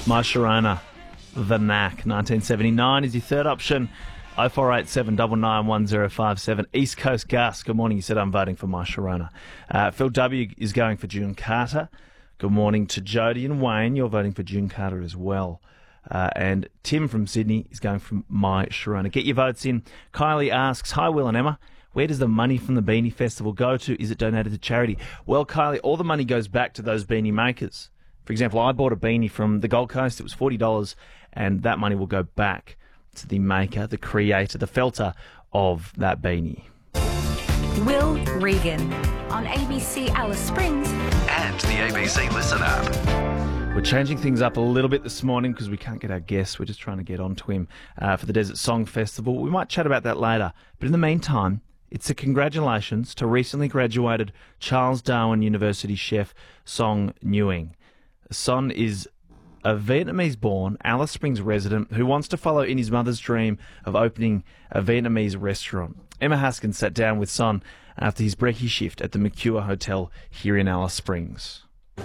My Sharona, The Knack, 1979 is your third option. 0487 9911057. East Coast Gus, good morning. You said I'm voting for My Sharona. Phil W. is going for June Carter. Good morning to Jody and Wayne. You're voting for June Carter as well. And Tim from Sydney is going for My Sharona. Get your votes in. Kylie asks, hi Will and Emma, where does the money from the Beanie Festival go to? Is it donated to charity? Well, Kylie, all the money goes back to those beanie makers. For example, I bought a beanie from the Gold Coast. It was $40, and that money will go back to the maker, the creator, the felter of that beanie. Will Regan on ABC Alice Springs and the ABC Listen app. We're changing things up a little bit this morning because we can't get our guests. We're just trying to get onto him for the Desert Song Festival. We might chat about that later. But in the meantime, it's a congratulations to recently graduated Charles Darwin University chef Son Nguyen. Son is a Vietnamese-born Alice Springs resident who wants to follow in his mother's dream of opening a Vietnamese restaurant. Emma Haskins sat down with Son after his brekkie shift at the Mercure Hotel here in Alice Springs.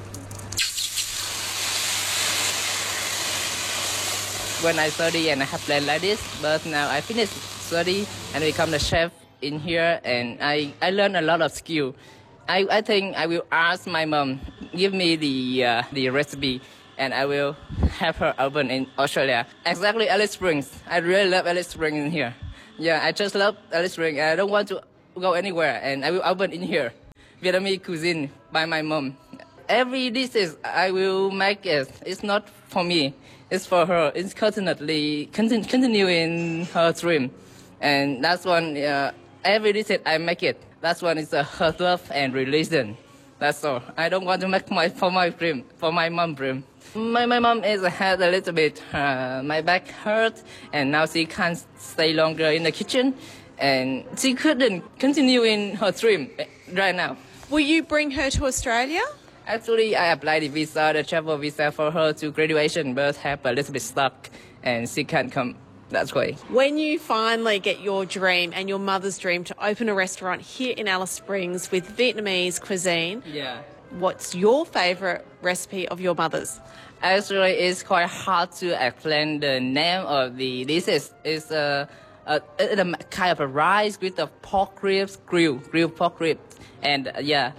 When I study and I have planned like this, but now I finished study and become the chef in here, and I learned a lot of skill. I think I will ask my mom give me the recipe, and I will have her open in Australia. Exactly, Alice Springs. I really love Alice Springs in here. Yeah, I just love Alice Springs. I don't want to go anywhere, and I will open in here. Vietnamese cuisine by my mom. Every dish I will make it. It's not for me. It's for her. It's constantly continuing her dream, and that's one. Every dish I make it. That's one is her love and religion. That's all. I don't want to make for my mom dream. My mom had a little bit, my back hurt, and now she can't stay longer in the kitchen, and she couldn't continue in her dream right now. Will you bring her to Australia? Actually, I applied the travel visa for her to graduation, but have a little bit stuck, and she can't come. That's why. When you finally get your dream and your mother's dream to open a restaurant here in Alice Springs with Vietnamese cuisine, what's your favourite recipe of your mother's? Actually, it's quite hard to explain the name of the dishes. It's a kind of a rice with the pork ribs, grilled pork ribs, and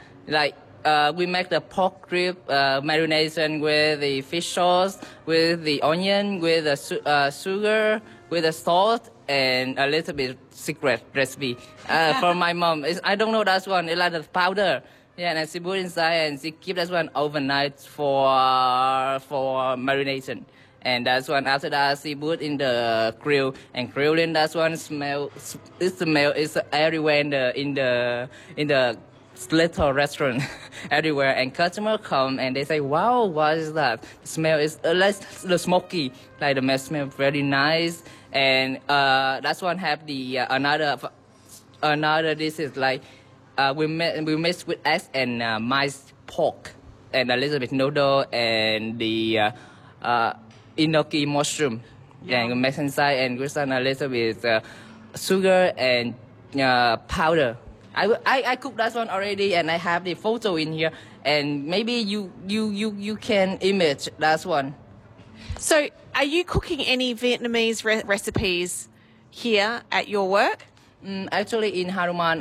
we make the pork rib marination with the fish sauce, with the onion, with the sugar, with the salt, and a little bit secret recipe for my mom. I don't know that one. It's like the powder. Yeah, and she put inside and she keep that one overnight for marination. And that's one after that she put in the grill and grilling. That one smell. It smell is everywhere in the little restaurant everywhere, and customer come and they say, wow, what is that? The smell is less the smoky, like the smell very nice. And that's one have the another dish is like we mix with eggs and minced pork and a little bit noodle and the enoki mushroom. Yeah, and mix inside and with a little bit sugar and powder. I cooked that one already, and I have the photo in here, and maybe you can image that one. So, are you cooking any Vietnamese recipes here at your work? Actually, in Haruman,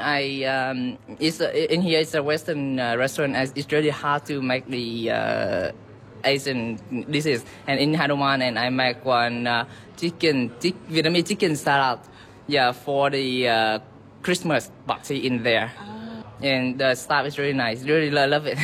in here it's a Western restaurant. It's really hard to make the Asian dishes, and in Haruman, and I make one Vietnamese chicken salad. Yeah, for the Christmas party in there. And the staff is really nice. Really love it.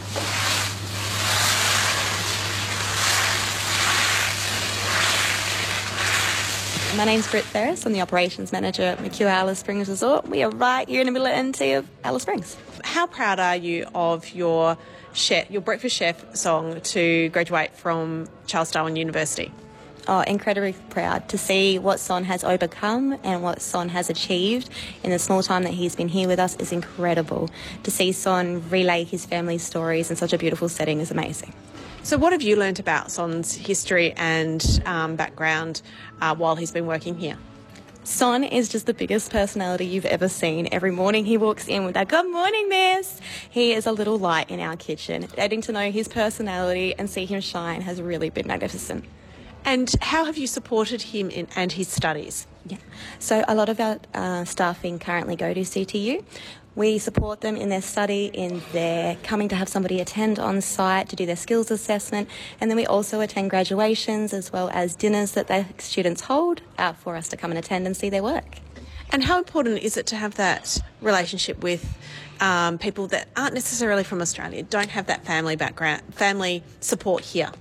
My name's Britt Ferris. I'm the operations manager at Mercure Alice Springs Resort. We are right here in the middle of NT of Alice Springs. How proud are you of your breakfast chef Song to graduate from Charles Darwin University? Oh, incredibly proud to see what Son has overcome and what Son has achieved in the small time that he's been here with us is incredible. To see Son relay his family's stories in such a beautiful setting is amazing. So what have you learnt about Son's history and background while he's been working here? Son is just the biggest personality you've ever seen. Every morning he walks in with that, "Good morning, miss." He is a little light in our kitchen. Getting to know his personality and see him shine has really been magnificent. And how have you supported him and his studies? Yeah. So a lot of our staffing currently go to CTU. We support them in their study, in their coming to have somebody attend on site to do their skills assessment, and then we also attend graduations as well as dinners that the students hold for us to come and attend and see their work. And how important is it to have that relationship with people that aren't necessarily from Australia, don't have that family background, family support here?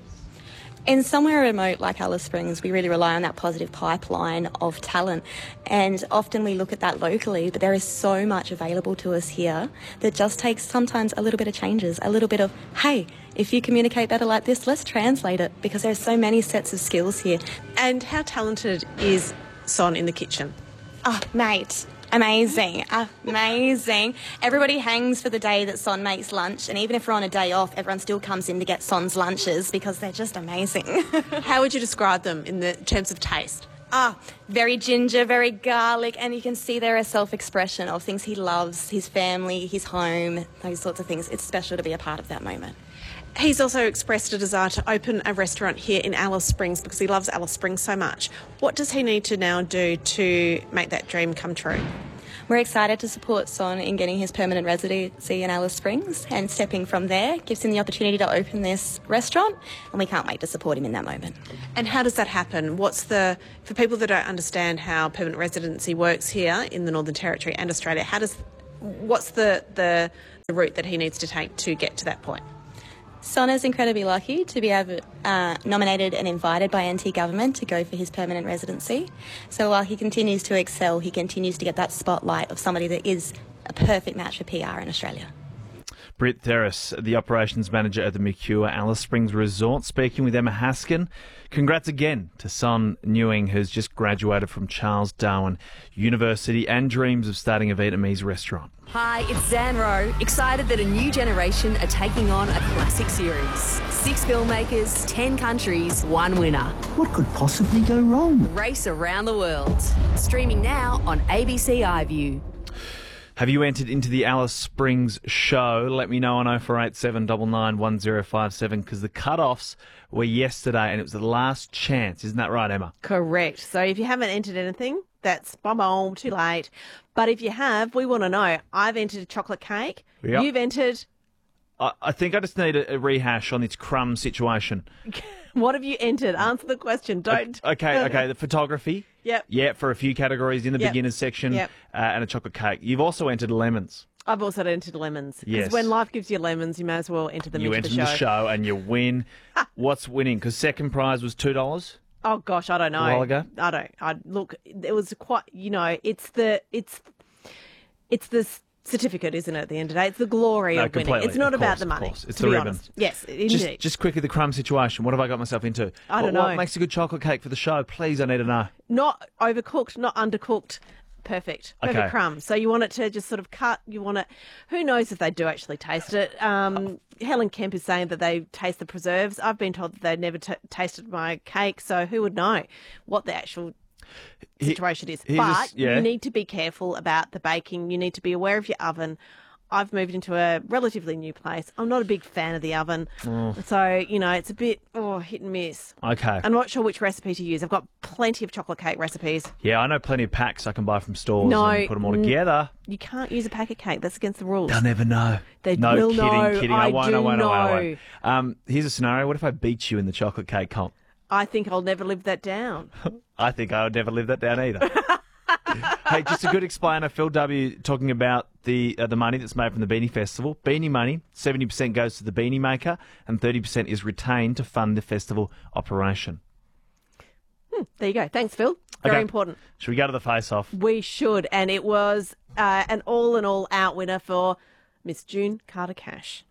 In somewhere remote like Alice Springs, we really rely on that positive pipeline of talent, and often we look at that locally, but there is so much available to us here that just takes sometimes a little bit of changes, a little bit of, hey, if you communicate better like this, let's translate it, because there's so many sets of skills here. And how talented is Son in the kitchen? Oh, mate. Amazing. Amazing. Everybody hangs for the day that Son makes lunch, and even if we're on a day off, everyone still comes in to get Son's lunches because they're just amazing. How would you describe them in the terms of taste? Very ginger, very garlic, and you can see there a self-expression of things he loves, his family, his home, those sorts of things. It's special to be a part of that moment. He's also expressed a desire to open a restaurant here in Alice Springs because he loves Alice Springs so much. What does he need to now do to make that dream come true? We're excited to support Son in getting his permanent residency in Alice Springs, and stepping from there gives him the opportunity to open this restaurant, and we can't wait to support him in that moment. And how does that happen? For people that don't understand how permanent residency works here in the Northern Territory and Australia, what's the route that he needs to take to get to that point? Son is incredibly lucky to be nominated and invited by NT Government to go for his permanent residency. So while he continues to excel, he continues to get that spotlight of somebody that is a perfect match for PR in Australia. Britt Theris, the operations manager at the Mercure Alice Springs Resort, speaking with Emma Haskin. Congrats again to Son Nguyen, who's just graduated from Charles Darwin University and dreams of starting a Vietnamese restaurant. Hi, it's Zan Rowe. Excited that a new generation are taking on a classic series. 6 filmmakers, 10 countries, 1 winner. What could possibly go wrong? Race around the world. Streaming now on ABC iView. Have you entered into the Alice Springs show? Let me know on 0487 99 1057, because the cut-offs were yesterday and it was the last chance. Isn't that right, Emma? Correct. So if you haven't entered anything, that's too late. But if you have, we want to know. I've entered a chocolate cake. Yep. You've entered... I think I just need a rehash on this crumb situation. What have you entered? Answer the question. Don't... Okay, the photography. Yep. Yeah, for a few categories in the Yep. beginners section. Yep. And a chocolate cake. You've also entered lemons. I've also entered lemons. Because Yes. when life gives you lemons, you may as well enter them You into enter the show. the show and you win. What's winning? Because second prize was $2. Oh gosh, I don't know. A while ago? I don't. Look, it was quite. It's the certificate, isn't it? At the end of the day, it's the glory of winning. Completely. It's not Of about course, the of money. course. It's to the be ribbon. honest. Yes, indeed. Just quickly, the crumb situation. What have I got myself into? I don't What know. makes a good chocolate cake for the show? Please, I need to know. Not overcooked, not undercooked. Perfect Okay. crumb. So you want it to just sort of cut. You want it. Who knows if they do actually taste it? Helen Kemp is saying that they taste the preserves. I've been told that they've never tasted my cake, so who would know what the actual situation is? But you need to be careful about the baking. You need to be aware of your oven. I've moved into a relatively new place. I'm not a big fan of the oven. So, it's a bit hit and miss. Okay. I'm not sure which recipe to use. I've got plenty of chocolate cake recipes. Yeah, I know plenty of packs I can buy from stores and put them all together. You can't use a packet cake. That's against the rules. They'll never know. They no, will kidding. know. I won't. I won't. Here's a scenario. What if I beat you in the chocolate cake comp? I think I'll never live that down. I think I would never live that down either. Hey, just a good explainer. Phil W. talking about the money that's made from the Beanie Festival. Beanie money, 70% goes to the beanie maker and 30% is retained to fund the festival operation. There you go. Thanks, Phil. Very important. Should we go to the face-off? We should. And it was an all-in-all out winner for Miss June Carter Cash.